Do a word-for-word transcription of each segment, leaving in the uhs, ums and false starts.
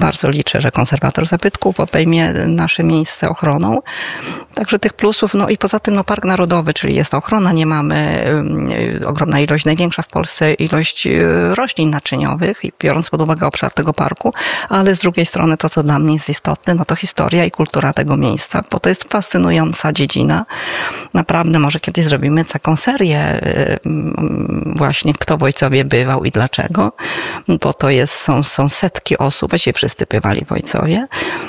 bardzo liczę, że konserwator zabytków obejmie nasze miejsce ochroną. Także tych plusów, no i poza tym no Park Narodowy, czyli jest ochrona, nie mamy y, ogromna ilość, największa w Polsce ilość y, roślin naczyniowych, i biorąc pod uwagę obszar tego parku, ale z drugiej strony to, co dla mnie jest istotne, no to historia i kultura tego miejsca, bo to jest fascynująca dziedzina. Naprawdę może kiedyś zrobimy taką serię y, właśnie, kto w Ojcowie bywał i dlaczego, bo to jest, są, są setki osób, właściwie wszyscy bywali w Ojcowie.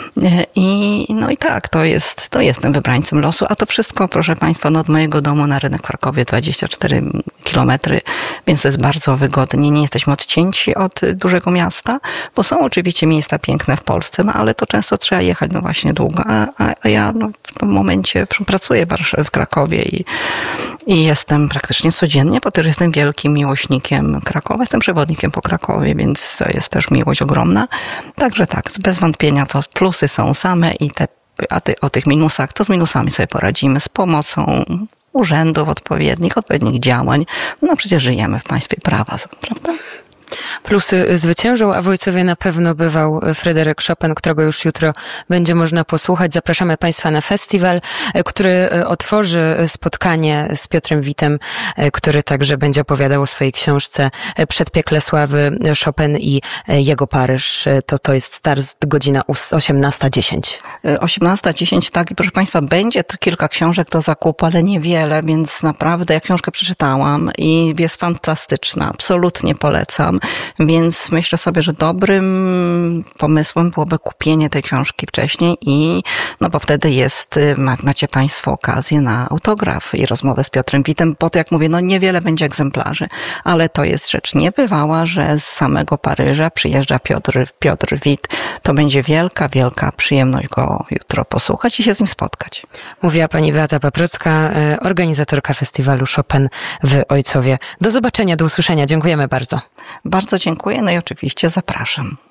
I no i tak, to jest, to jestem wybrańcem losu, a to wszystko, proszę Państwa, no od mojego domu na rynek w Krakowie dwadzieścia cztery kilometry, więc to jest bardzo wygodnie. Nie jesteśmy odcięci od dużego miasta, bo są oczywiście miejsca piękne w Polsce, no ale to często trzeba jechać no właśnie długo, a, a, a ja no, w tym momencie pracuję w Krakowie i, i jestem praktycznie codziennie, bo też jestem wielkim miłośnikiem Krakowa, jestem przewodnikiem po Krakowie, więc to jest też miłość ogromna. Także tak, bez wątpienia to plusy są same i te, a ty, o tych minusach, to z minusami sobie poradzimy z pomocą urzędów odpowiednich, odpowiednich działań. No przecież żyjemy w państwie prawa, prawda? Plusy zwyciężą, a w Ojcowie na pewno bywał Fryderyk Chopin, którego już jutro będzie można posłuchać. Zapraszamy Państwa na festiwal, który otworzy spotkanie z Piotrem Witem, który także będzie opowiadał o swojej książce Przedpiekle sławy Chopin i jego Paryż. To, to jest start, godzina osiemnasta dziesięć. osiemnasta dziesięć, tak. I proszę Państwa, będzie kilka książek do zakupu, ale niewiele, więc naprawdę ja książkę przeczytałam i jest fantastyczna. Absolutnie polecam. Więc myślę sobie, że dobrym pomysłem byłoby kupienie tej książki wcześniej i no bo wtedy jest, macie Państwo okazję na autograf i rozmowę z Piotrem Witem, bo to jak mówię, no niewiele będzie egzemplarzy, ale to jest rzecz niebywała, że z samego Paryża przyjeżdża Piotr, Piotr Wit. To będzie wielka, wielka przyjemność go jutro posłuchać i się z nim spotkać. Mówiła pani Beata Paprocka, organizatorka festiwalu Chopin w Ojcowie. Do zobaczenia, do usłyszenia. Dziękujemy bardzo. Bardzo dziękuję, no i oczywiście zapraszam.